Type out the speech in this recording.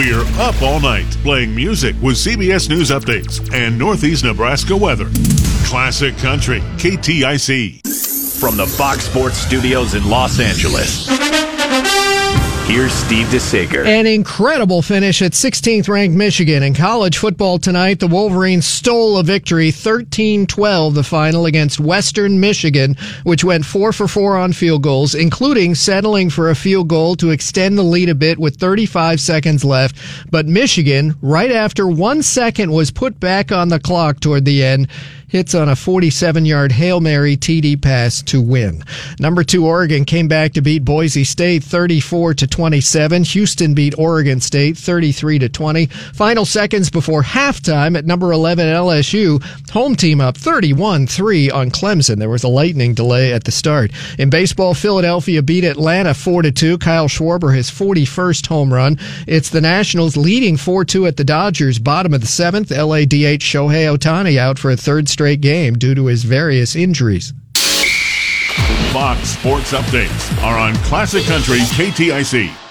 We're up all night playing music with CBS News updates and Northeast Nebraska weather. Classic Country, KTIC. From the Fox Sports Studios in Los Angeles, here's Steve DeSager. An incredible finish at 16th ranked Michigan. In college football tonight, the Wolverines stole a victory, 13-12, the final against Western Michigan, which went 4 for 4 on field goals, including settling for a field goal to extend the lead a bit with 35 seconds left. But Michigan, right after 1 second was put back on the clock toward the end, hits on a 47-yard Hail Mary TD pass to win. Number 2 Oregon came back to beat Boise State 34-27. Houston beat Oregon State 33-20. Final seconds before halftime at number 11 LSU, home team up 31-3 on Clemson. There was a lightning delay at the start. In baseball, Philadelphia beat Atlanta 4-2. Kyle Schwarber his 41st home run. It's the Nationals leading 4-2 at the Dodgers. Bottom of the 7th, LADH Shohei Ohtani out for a third straight game due to his various injuries. Fox Sports updates are on Classic Country KTIC.